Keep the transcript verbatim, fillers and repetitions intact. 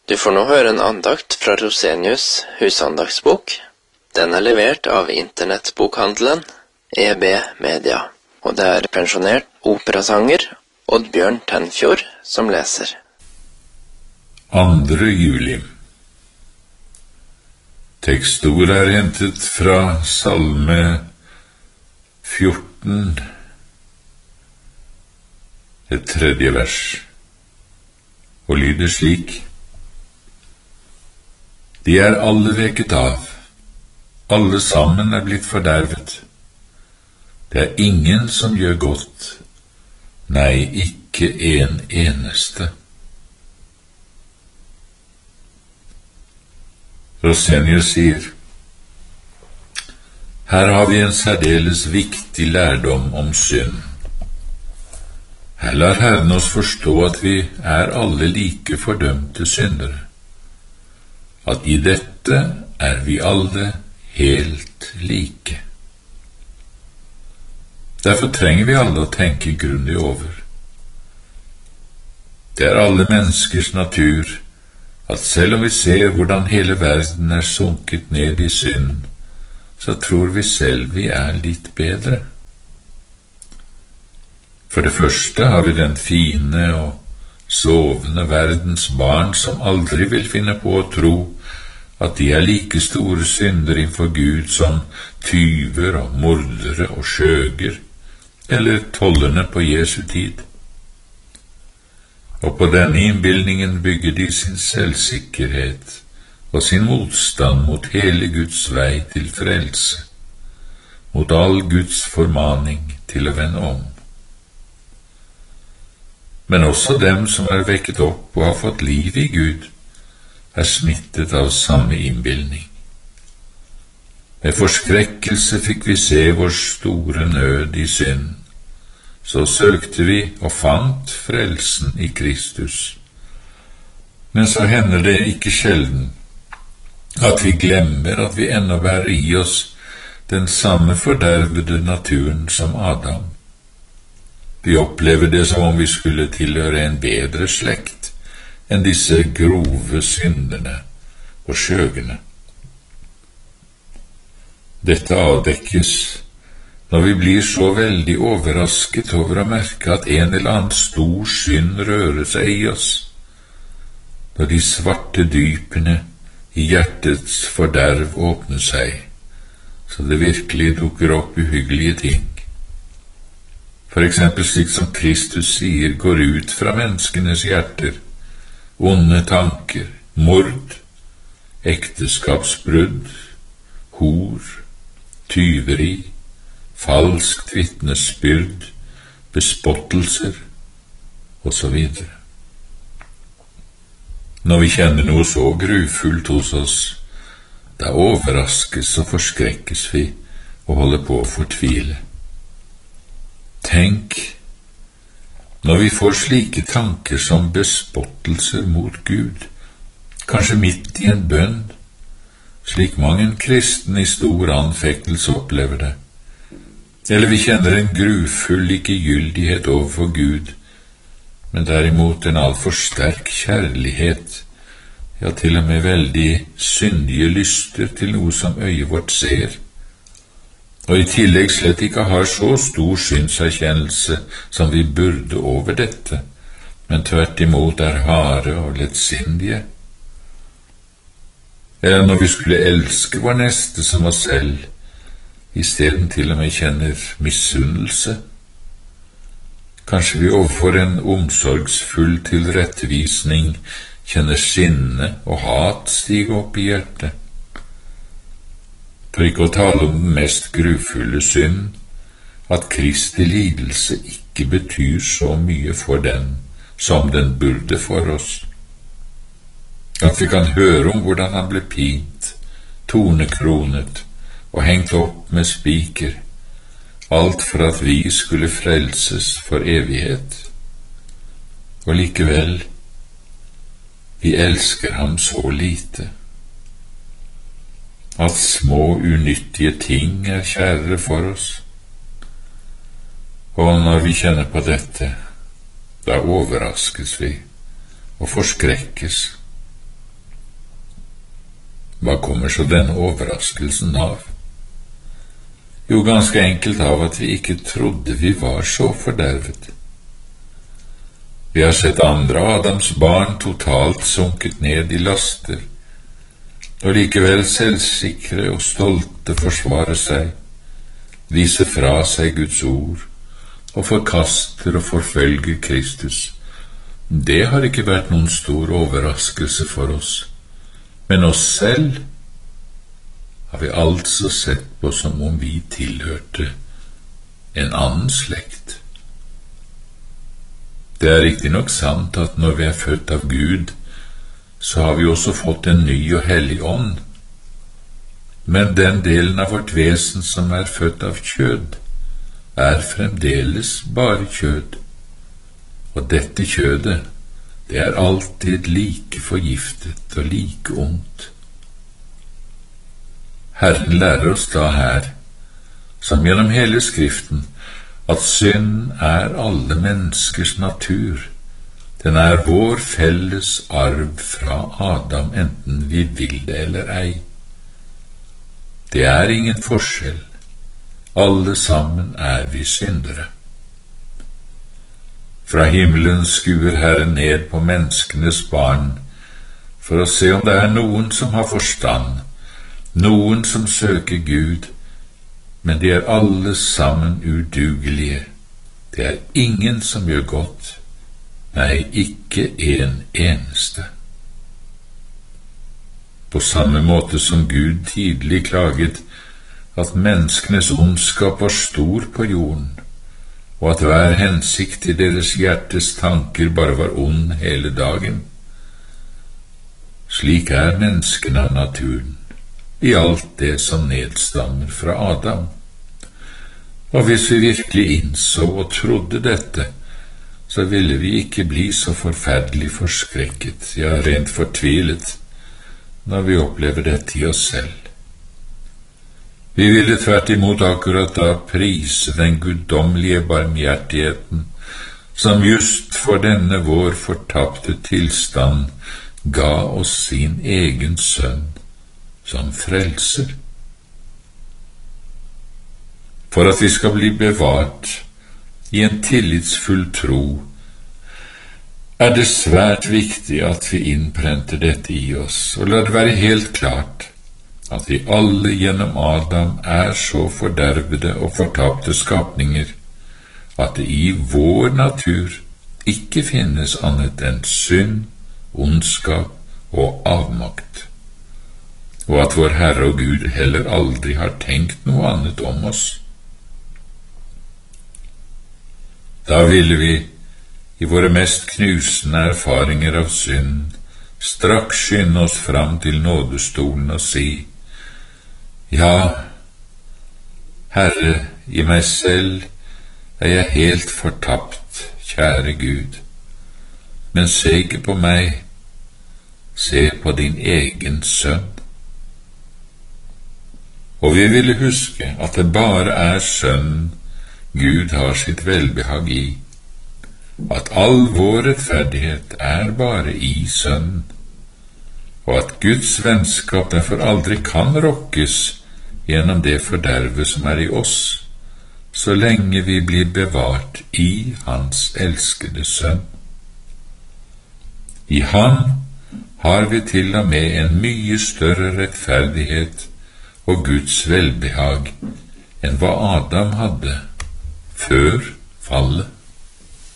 Du får nå høre en andakt fra Rosenius husandaktsbok. Den er levert av internettbokhandelen E B Media, og det er pensjonert operasanger Oddbjørn Tenfjord som leser. andre juli. Tekstord er hentet fra Salme fjorten, et tredje vers, og lyder slik: De er alle veket av, alle sammen er blitt fordervet. Det er ingen som gjør godt, nei, ikke en eneste. Rosenius sier: Her har vi en særdeles viktig lærdom om synd. Her lar Herren oss forstå at vi er alle like fordømte syndere, at i dette er vi alle helt like. Derfor trenger vi alle å tenke grundig over. Det er alle menneskers natur at selv om vi ser hvordan hele verden er sunket ned i synd, så tror vi selv vi er litt bedre. For det første har vi den fine og sovende verdens barn som aldri vil finne på å tro at de er like store synder innfor Gud som tyver og mordere og skjøger, eller tollerne på Jesu tid. Og på denne innbildningen bygger de sin selvsikkerhet og sin motstand mot hele Guds vei til frelse, mot all Guds formaning til å vende om. Men også dem som er vekket opp og har fått liv i Gud, er smittet av samme innbildning. Med forskrekkelse fikk vi se vår store nød i synd. Så søkte vi og fant frelsen i Kristus. Men så hender det ikke sjelden at vi glemmer at vi ennå bærer i oss den samme fordervede naturen som Adam. Vi opplever det som om vi skulle tilhøre en bedre slekt enn disse grove synderne og skjøgene. Dette avdekkes når vi blir så veldig overrasket over å merke at en eller annen stor synd rører seg i oss, når de svarte dypene i hjertets forderv åpner seg, så det virkelig dukker opp uhyggelige ting. For eksempel slik som Kristus sier går ut fra menneskenes hjerter: onde tanker, mord, ekteskapsbrudd, hor, tyveri, falskt vitnesbyrd, bespottelser, og så videre. Når vi kjenner noe så grufullt hos oss, da overraskes og forskrekkes vi og holder på å fortvile. Tenk, når vi får slike tanker som bespottelser mot Gud, kanskje midt i en bønn, slik mange en kristen i stor anfektelse opplever det, eller vi kjenner en grufull likegyldighet overfor Gud, men derimot en alt for sterk kjærlighet, ja, til og med veldig syndige lyster til noe som øyet vårt ser, og i tillegg slett ikke har så stor synserkjennelse som vi burde over dette, men tvert imot er harde og lettsindige. Eller når vi skulle elske vår neste som oss selv, i stedet til og med kjenner misunnelse. Kanskje vi overfor en omsorgsfull tilrettevisning kjenner sinne og hat stige opp i hjertet. For ikke å tale om den mest grufulle synd, at Kristi lidelse ikke betyr så mye for den som den burde for oss. At vi kan høre om hvordan han ble pint, tornekronet og hengt opp med spiker, alt for at vi skulle frelses for evighet. Og likevel, vi elsker ham så lite. At små unyttige ting er kjærere for oss. Og når vi kjenner på dette, da overraskes vi og forskrekkes. Hva kommer så denne overraskelsen av? Jo, ganske enkelt av at vi ikke trodde vi var så fordervet. Vi har sett andre Adams barn totalt sunket ned i laster, og likevel selvsikre og stolte forsvare seg, vise fra seg Guds ord, og forkaster og forfølger Kristus. Det har ikke vært noen stor overraskelse for oss, men oss selv har vi altså sett på som om vi tilhørte en annen slekt. Det er riktig nok sant at når vi er født av Gud, så har vi også fått en ny og hellig ånd, men den delen av vårt vesen som er født av kjød, er fremdeles bare kjød, og dette kjødet, det er alltid like forgiftet og like ondt. Herren lærer oss da her, som gjennom hele Skriften, at synd er alle menneskers natur. Den er vår felles arv fra Adam, enten vi vil det eller ei. Det er ingen forskjell. Alle sammen er vi syndere. Fra himmelen skuer Herren ned på menneskenes barn, for å se om det er noen som har forstand, noen som søker Gud, men de er alle sammen udugelige. Det er ingen som gjør godt, nei, ikke en eneste. På samme måte som Gud tidlig klaget at menneskenes ondskap var stor på jorden, og at hver hensikt i deres hjertes tanker bare var ond hele dagen. Slik er menneskene av naturen, i alt det som nedstammer fra Adam. Og hvis vi virkelig innså og trodde dette, så ville vi ikke bli så forferdelig forskrekket, ja, rent fortvilet, når vi opplever dette i oss selv. Vi ville tvert imot akkurat da prise den guddommelige barmhjertigheten, som just for denne vår fortapte tilstand ga oss sin egen sønn som frelser. For at vi skal bli bevart i en tillitsfull tro, er det svært viktig at vi innprenter dette i oss, og la det være helt klart at vi alle gjennom Adam er så fordervede og fortapte skapninger, at det i vår natur ikke finnes annet enn synd, ondskap og avmakt, og at vår Herre og Gud heller aldri har tenkt noe annet om oss. Da ville vi, i våre mest knusende erfaringer av synd, straks skynde oss fram til nådestolen og si: Ja, Herre, i meg selv er jeg helt fortapt, kjære Gud, men se ikke på meg, se på din egen sønn. Og vi ville huske at det bare er sønnen Gud har sitt velbehag i, at all vår rettferdighet er bare i sønnen, og at Guds vennskap derfor aldri kan rokkes gjennom det forderve som er i oss, så lenge vi blir bevart i hans elskede sønn. I ham har vi til og med en mye større rettferdighet og Guds velbehag enn hva Adam hadde før fallet.